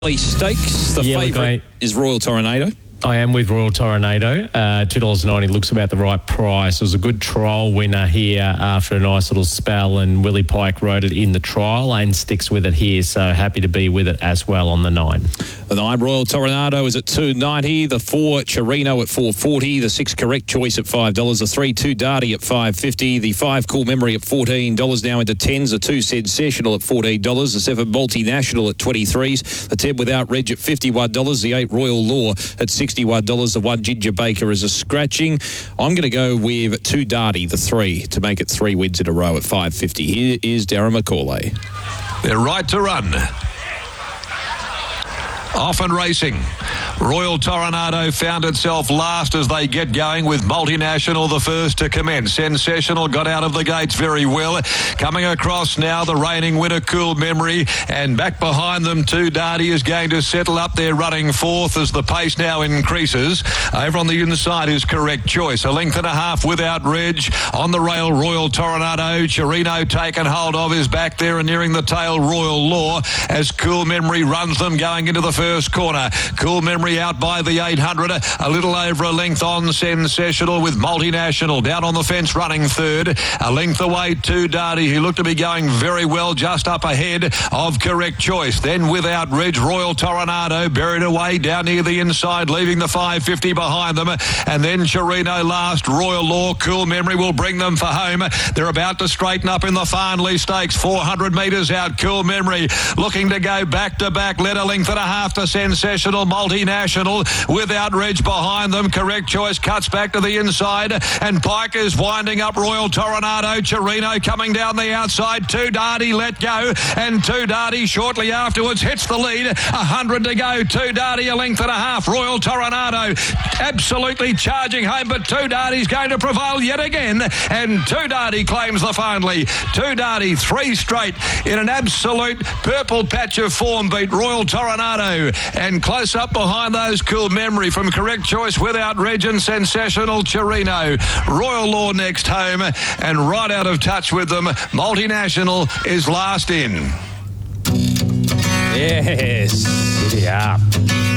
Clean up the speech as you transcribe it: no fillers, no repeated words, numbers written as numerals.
Stakes. The favourite is Royal Tornado. I am with Royal Tornado. $2.90 looks about the right price. It was a good trial winner here after a nice little spell, and Willie Pike rode it in the trial and sticks with it here, so happy to be with it as well on the 9. The 9 Royal Tornado is at $2.90. The 4 Chirino at $4.40. The 6 Correct Choice at $5. The 3 Two Darty at $5.50. The 5 Cool Memory at $14. Now into 10s. The 2 Sensational at $14. The 7 Multinational at $23s. The 10 Without Reg at $51. The 8 Royal Law at $61. The 1 Ginger Baker is a scratching. I'm going to go with 2 Darty, the 3, to make it 3 wins in a row at $5.50. Here is Darren McCauley. They're right to run. Off and racing. Royal Tornado found itself last as they get going, with Multinational the first to commence. Sensational got out of the gates very well. Coming across now, the reigning winner, Cool Memory, and back behind them, 2 Darty is going to settle up there, running fourth as the pace now increases. Over on the inside is Correct Choice. A length and a half Without Reg. On the rail, Royal Tornado. Chirino taken hold of, is back there and nearing the tail, Royal Law, as Cool Memory runs them going into the first corner. Cool Memory out by the 800, a little over a length on Sensational, with Multinational down on the fence running third. A length away, 2 Darty, who looked to be going very well, just up ahead of Correct Choice. Then Without Reg, Royal Tornado buried away down near the inside, leaving the 550 behind them. And then Chirino last, Royal Law. Cool Memory will bring them for home. They're about to straighten up in the Farnley Stakes, 400 metres out. Cool Memory looking to go back to back, led a length and a half to Sensational. Multinational Without Reg behind them. Correct Choice cuts back to the inside, and Pike is winding up Royal Tornado. Chirino coming down the outside. 2 Darty let go, and 2 Darty shortly afterwards hits the lead. 100 to go. 2 Darty a length and a half. Royal Tornado absolutely charging home, but 2 Darty's going to prevail yet again, and 2 Darty claims the finally. 2 Darty 3 straight in an absolute purple patch of form, beat Royal Tornado, and close up behind those Cool Memory from Correct Choice, Without Reg, and Sensational, Chirino. Royal Law next home, and right out of touch with them, Multinational is last in. Yes. Yeah.